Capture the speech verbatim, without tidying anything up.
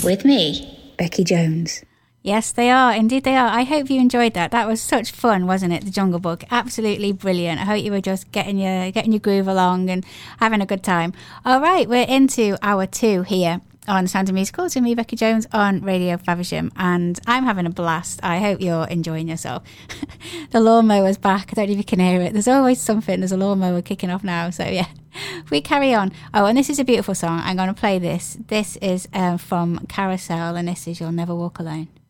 With me, Becky Jones. Yes, they are. Indeed, they are. I hope you enjoyed that. That was such fun, wasn't it? The Jungle Book. Absolutely brilliant. I hope you were just getting your getting your groove along and having a good time. All right, we're into hour two here on Sound of Musicals with me, Becky Jones, on Radio Faversham, and I'm having a blast. I hope you're enjoying yourself. The lawnmower's back. I don't know if you can hear it. There's always something. There's a lawnmower kicking off now, so yeah. We carry on. Oh, and this is a beautiful song. I'm going to play this. This is um, from Carousel, and this is You'll Never Walk Alone.